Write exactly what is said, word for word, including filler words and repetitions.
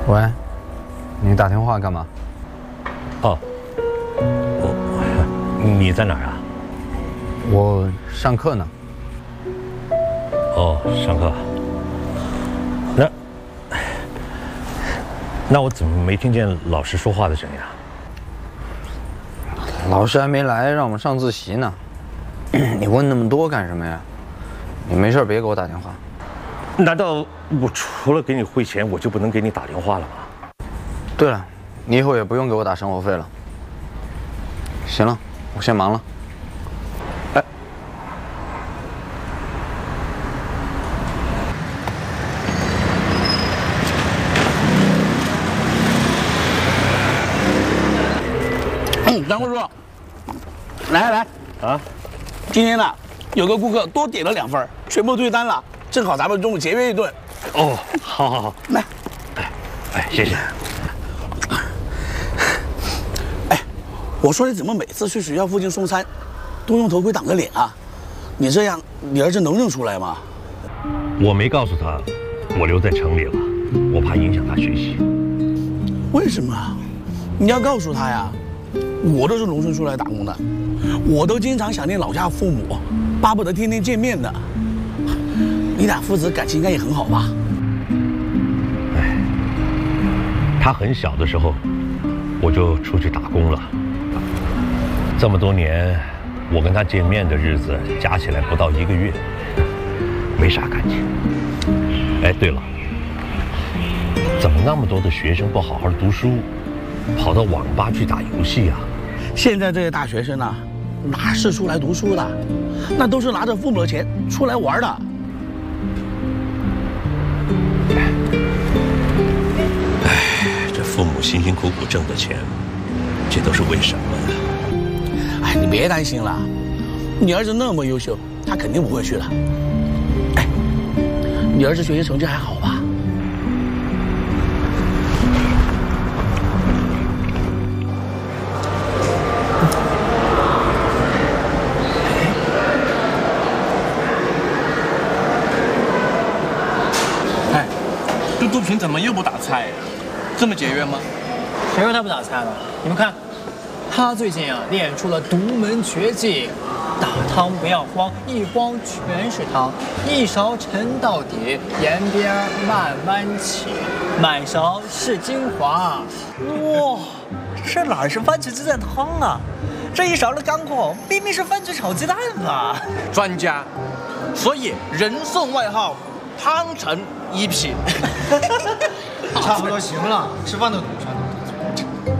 喂，你打电话干嘛？ 哦，我，你在哪儿啊？ 我上课呢。 哦，上课。那，那我怎么没听见老师说话的声音啊？ 老师还没来，让我们上自习呢。你问那么多干什么呀？你没事别给我打电话。 难道我除了给你汇钱，我就不能给你打电话了吗？ 对了，你以后也不用给我打生活费了。行了，我先忙了。哎， 嗯，张叔叔，来来来， 啊， 今天呢有个顾客多点了两份，全部对单了，正好咱们中午节约一顿。 哦，好好好， 来， 哎，哎，谢谢。 哎，我说你怎么每次去学校附近送餐，都用头盔挡着脸啊？你这样，你儿子能认出来吗？ 我没告诉他，我留在城里了，我怕影响他学习。 为什么？你要告诉他呀！我都是农村出来打工的，我都经常想念老家父母，巴不得天天见面的。你俩父子感情应该也很好吧？ 哎，他很小的时候，我就出去打工了。这么多年，我跟他见面的日子加起来不到一个月，没啥感情。哎，对了，怎么那么多的学生不好好读书，跑到网吧去打游戏啊？ 现在这些大学生啊，哪是出来读书的，那都是拿着父母的钱出来玩的。 哎，这父母辛辛苦苦挣的钱，这都是为什么呢？ 哎，你别担心了，你儿子那么优秀，他肯定不会去的。哎，你儿子学习成绩还好吧？ 这杜平怎么又不打菜呀？这么节约吗？ 谁说他不打菜了？你们看，他最近啊练出了独门绝技，打汤不要慌，一慌全是汤，一勺沉到底，沿边慢慢起，满勺是精华。 哇，这哪是番茄鸡蛋汤啊？这一勺的干货明明是番茄炒鸡蛋啊！ 专家，所以人送外号汤臣一品。 差不多行了，吃饭都堵上了。